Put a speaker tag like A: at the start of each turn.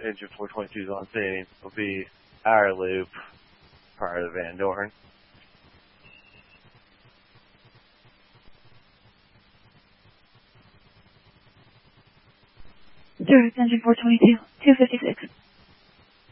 A: engine 422 is on scene will be our loop prior to Van Dorn.
B: Service engine 422, 256.